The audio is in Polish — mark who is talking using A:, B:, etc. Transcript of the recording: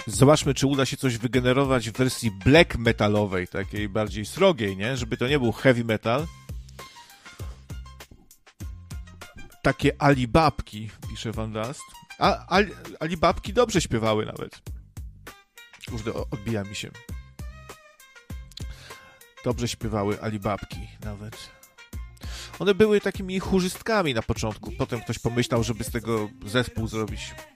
A: Zobaczmy, czy uda się coś wygenerować w wersji black metalowej, takiej bardziej srogiej, nie? Żeby to nie był heavy metal. Takie Alibabki, pisze Van Dust. Alibabki dobrze śpiewały nawet. Kurde, odbija mi się. Dobrze śpiewały Alibabki nawet. One były takimi chórzystkami na początku. Potem ktoś pomyślał, żeby z tego zespół zrobić.